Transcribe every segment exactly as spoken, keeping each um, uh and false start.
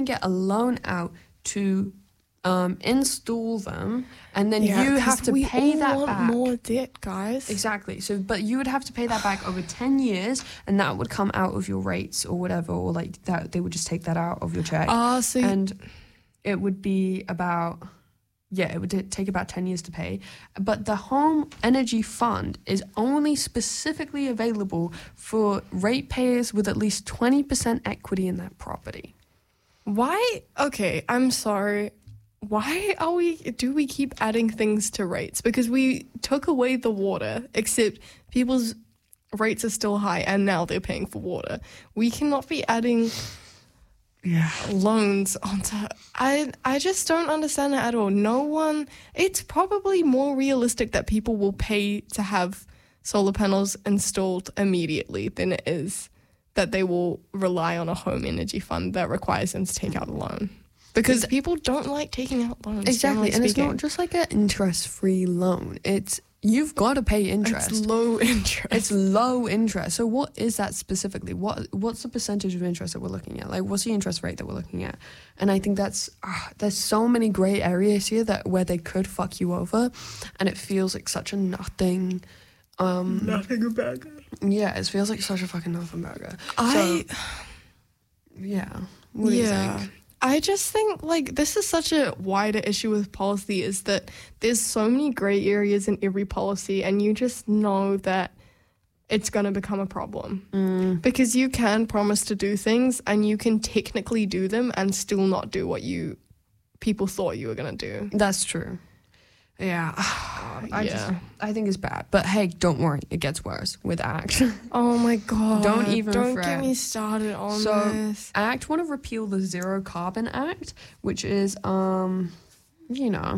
can get a loan out to um, install them, and then Yeah, you 'cause have to we pay all that want back. more debt, guys. Exactly. So, but you would have to pay that back over ten years, and that would come out of your rates or whatever, or like that they would just take that out of your check. Ah, uh, so you- and it would be about, yeah, it would t- take about ten years to pay. But the Home Energy Fund is only specifically available for ratepayers with at least twenty percent equity in that property. why? Okay, I'm sorry. Why are we? Do we keep adding things to rates? Because we took away the water, except people's rates are still high, and now they're paying for water. We cannot be adding Yeah. loans onto. I I just don't understand it at all. No one. It's probably more realistic that people will pay to have solar panels installed immediately than it is that they will rely on a home energy fund that requires them to take out a loan. Because people don't like taking out loans. Exactly. generally And it's speaking. not just like an interest-free loan. It's, you've got to pay interest. It's low interest. It's low interest. So what is that specifically? What What's the percentage of interest that we're looking at? Like, what's the interest rate that we're looking at? And I think that's, uh, there's so many grey areas here that where they could fuck you over, and it feels like such a nothing. Um, nothing about it. yeah, it feels like such a fucking nothing burger. I So, yeah. What do you yeah. think? I just think, like, this is such a wider issue with policy, is that there's so many grey areas in every policy, and you just know that it's going to become a problem. Mm. Because you can promise to do things, and you can technically do them and still not do what you people thought you were going to do. That's true. Yeah. I Yeah. just, I think it's bad. But hey, don't worry. It gets worse with ACT. Oh, my God. Don't even Don't fret. get me started on So, this. ACT want to repeal the Zero Carbon Act, which is, um, you know,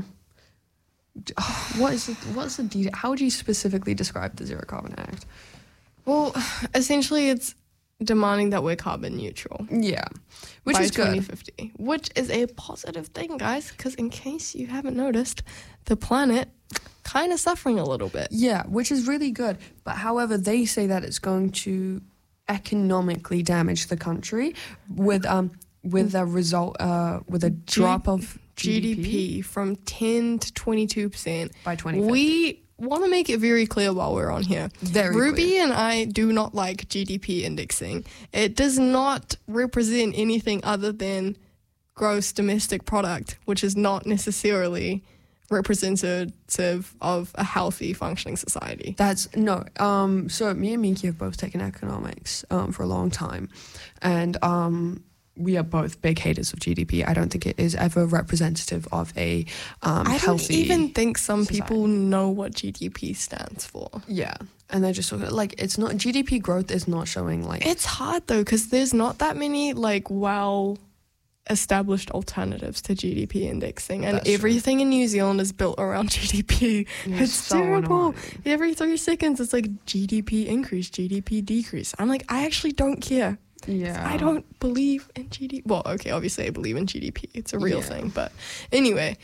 what is it? What's the de- how would you specifically describe the Zero Carbon Act? Well, essentially, it's demanding that we're carbon neutral. Yeah, which by is twenty good. fifty, which is a positive thing, guys, because in case you haven't noticed, the planet kind of suffering a little bit. Yeah, which is really good. But however, they say that it's going to economically damage the country with um with a result uh with a drop of G D P from ten to twenty-two percent. by twenty fifty. We want to make it very clear while we're on here. Very Ruby clear. and I do not like G D P indexing. It does not represent anything other than gross domestic product, which is not necessarily representative of a healthy functioning society. That's no. Um. So me and Miki have both taken economics um for a long time, and um we are both big haters of G D P. I don't think it is ever representative of a um I don't healthy. even think some society. people know what G D P stands for. Yeah, and they're just looking at, like, it's not, G D P growth is not showing like. It's hard though, because there's not that many like well established alternatives to G D P indexing, and That's true. everything in New Zealand is built around G D P. Yeah, It's so terrible. annoying. Every three seconds, it's like G D P increase, G D P decrease. I'm like, I actually don't care. Yeah, I don't believe in G D P. Well, okay, obviously I believe in G D P. It's a real Yeah. thing. But anyway,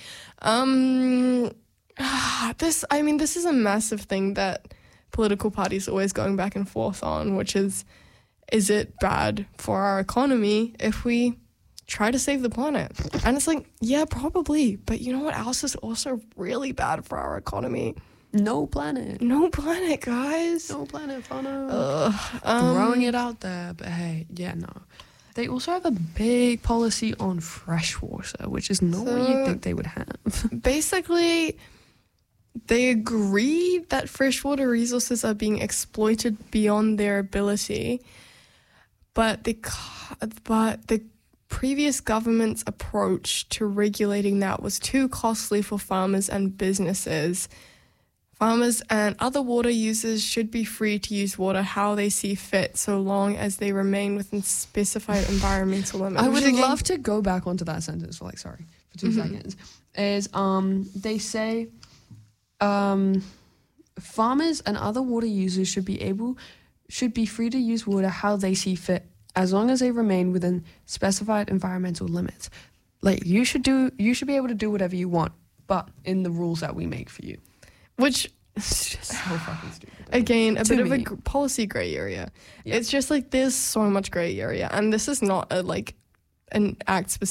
um, this, I mean, this is a massive thing that political parties are always going back and forth on, which is, is it bad for our economy if we try to save the planet? And it's like, yeah, probably. But you know what else is also really bad for our economy? No planet. No planet, guys. No planet, Fano. Ugh, um, Throwing it out there, but hey, yeah, no. They also have a big policy on freshwater, which is not what So- you'd think they would have. Basically, they agree that freshwater resources are being exploited beyond their ability, but the co- but the previous government's approach to regulating that was too costly for farmers and businesses. Farmers and other water users should be free to use water how they see fit, so long as they remain within specified environmental limits. I Which would again- love to go back onto that sentence for like, sorry, for 2 Mhm. seconds. Is um they say um farmers and other water users should be able should be free to use water how they see fit, as long as they remain within specified environmental limits. Like, you should do you should be able to do whatever you want, but in the rules that we make for you. Which, It's just so fucking stupid. again, a To bit of a me. gr- policy gray area. Yeah. It's just like there's so much gray area, and this is not a like an act specific